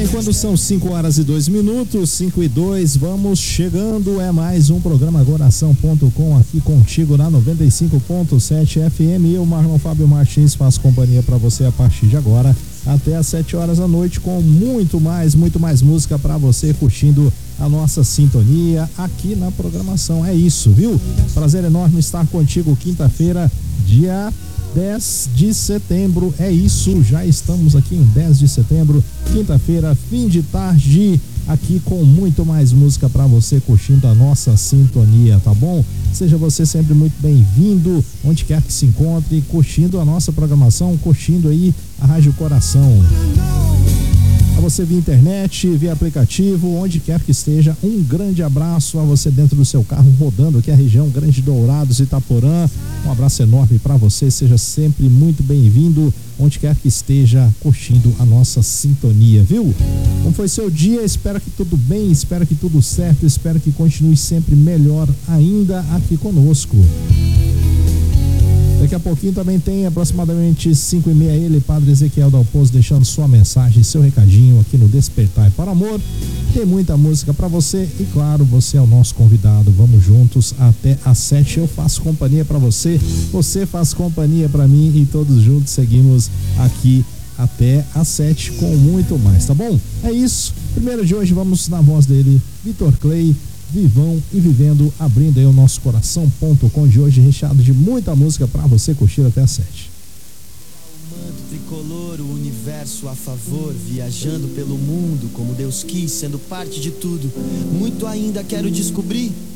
bem, quando são 5h02, 5h02, vamos chegando, é mais um programa Agoração.com aqui contigo na 95.7 FM. Eu, Marlon Fábio Martins, faço companhia para você a partir de agora até às 7 horas da noite com muito mais música para você curtindo a nossa sintonia aqui na programação. É isso, viu? Prazer enorme estar contigo quinta-feira, dia 10 de setembro, é isso, já estamos aqui em 10 de setembro, quinta-feira, fim de tarde, aqui com muito mais música para você curtindo a nossa sintonia, tá bom? Seja você sempre muito bem-vindo, onde quer que se encontre, curtindo a nossa programação, curtindo aí a Rádio Coração. A você via internet, via aplicativo, onde quer que esteja, um grande abraço a você dentro do seu carro, rodando aqui a região Grande Dourados, Itaporã. Um abraço enorme para você, seja sempre muito bem-vindo, onde quer que esteja, curtindo a nossa sintonia, viu? Como foi seu dia? Espero que tudo bem, espero que tudo certo, espero que continue sempre melhor ainda aqui conosco. Daqui a pouquinho também tem aproximadamente 5h30 ele, Padre Ezequiel Dalpozo, deixando sua mensagem, seu recadinho aqui no Despertar para Amor. Tem muita música para você e claro, você é o nosso convidado. Vamos juntos até às 7. Eu faço companhia para você, você faz companhia para mim e todos juntos seguimos aqui até às 7 com muito mais, tá bom? É isso. Primeiro de hoje vamos na voz dele, Vitor Clay. Vivão e vivendo, abrindo aí o nosso coração.com de hoje, recheado de muita música pra você curtir até às 7. O manto tricolor, o universo a favor, viajando pelo mundo como Deus quis, sendo parte de tudo. Muito ainda quero descobrir.